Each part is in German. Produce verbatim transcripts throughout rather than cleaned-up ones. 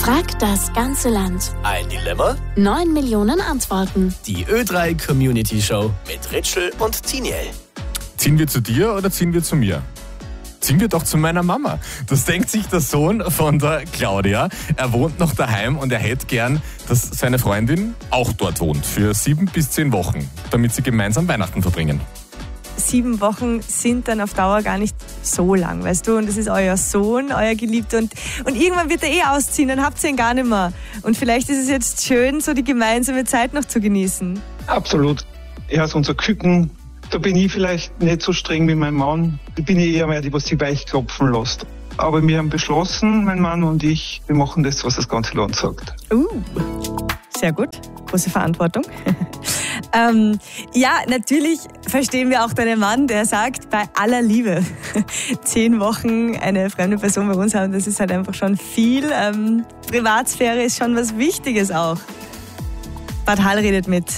Fragt das ganze Land. Ein Dilemma? Neun Millionen Antworten. Die Ö drei Community Show mit Ritschl und Tiniel. Ziehen wir zu dir oder ziehen wir zu mir? Ziehen wir doch zu meiner Mama. Das denkt sich der Sohn von der Claudia. Er wohnt noch daheim und er hätte gern, dass seine Freundin auch dort wohnt. Für sieben bis zehn Wochen, damit sie gemeinsam Weihnachten verbringen. Sieben Wochen sind dann auf Dauer gar nicht so lang, weißt du? Und das ist euer Sohn, euer Geliebter. Und, und irgendwann wird er eh ausziehen, dann habt ihr ihn gar nicht mehr. Und vielleicht ist es jetzt schön, so die gemeinsame Zeit noch zu genießen. Absolut. Er ist unser Küken. Da bin ich vielleicht nicht so streng wie mein Mann. Da bin ich eher mehr die, was sich weichklopfen lässt. Aber wir haben beschlossen, mein Mann und ich, wir machen das, was das ganze Land sagt. Uh, sehr gut. Große Verantwortung. ähm, ja, natürlich verstehen wir auch deinen Mann, der sagt, bei aller Liebe, zehn Wochen eine fremde Person bei uns haben, das ist halt einfach schon viel. Ähm, Privatsphäre ist schon was Wichtiges auch. Bad Hall redet mit.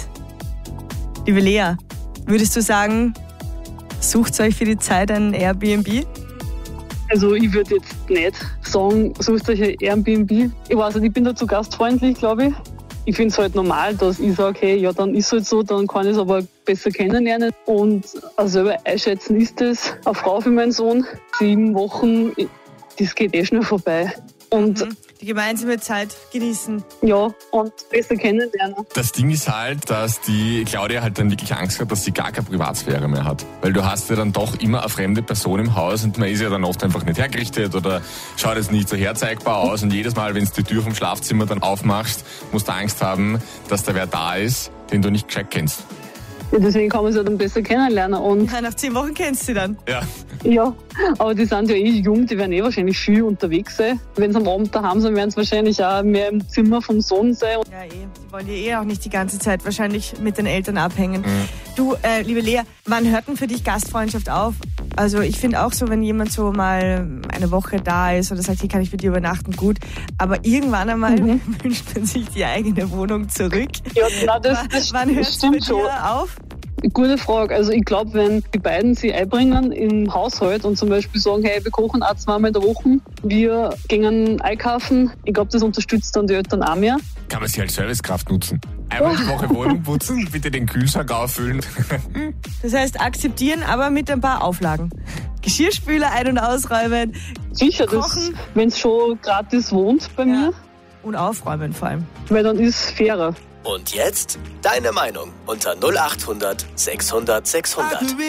Liebe Lea, würdest du sagen, sucht euch für die Zeit ein Airbnb? Also ich würde jetzt nicht sagen, sucht euch ein Airbnb. Ich weiß nicht, ich bin dazu gastfreundlich, glaube ich. Ich finde es halt normal, dass ich sage, hey, ja, dann ist es halt so, dann kann ich es aber besser kennenlernen. Und also selber einschätzen ist das eine Frau für meinen Sohn. Sieben Wochen, das geht eh schnell vorbei. Und mhm. Die gemeinsame Zeit genießen. Ja, und besser kennenlernen. Das Ding ist halt, dass die Claudia halt dann wirklich Angst hat, dass sie gar keine Privatsphäre mehr hat. Weil du hast ja dann doch immer eine fremde Person im Haus und man ist ja dann oft einfach nicht hergerichtet oder schaut jetzt nicht so herzeigbar aus. Und jedes Mal, wenn du die Tür vom Schlafzimmer dann aufmachst, musst du Angst haben, dass da wer da ist, den du nicht gescheit kennst. Ja, deswegen kann man sie dann besser kennenlernen. Und ja, nach zehn Wochen kennst du sie dann. Ja. Ja, aber die sind ja eh jung, die werden eh wahrscheinlich viel unterwegs sein. Wenn sie am Abend daheim sind, werden sie wahrscheinlich auch mehr im Zimmer vom Sohn sein. Ja, eh. Die wollen ja eh auch nicht die ganze Zeit wahrscheinlich mit den Eltern abhängen. Mhm. Du, äh, liebe Lea, wann hört denn für dich Gastfreundschaft auf? Also ich finde auch so, wenn jemand so mal eine Woche da ist oder sagt, hier kann ich mit dir übernachten, gut. Aber irgendwann einmal mhm. wünscht man sich die eigene Wohnung zurück. Ja, genau, das, das, wann hört es bei dir schon auf? Gute Frage. Also ich glaube, wenn die beiden sich einbringen im Haushalt und zum Beispiel sagen, hey, wir kochen auch zweimal in der Woche, wir gehen einkaufen, ich glaube, das unterstützt dann die Eltern auch mehr. Kann man sie als Servicekraft nutzen. Einmal die Woche Wohnung putzen, bitte den Kühlschrank auffüllen. Das heißt, akzeptieren, aber mit ein paar Auflagen. Geschirrspüler ein- und ausräumen. Sicher, kochen. Wenn es schon gratis wohnt bei ja. mir. Und aufräumen vor allem. Weil dann ist es fairer. Und jetzt deine Meinung unter null acht hundert sechshundert sechshundert.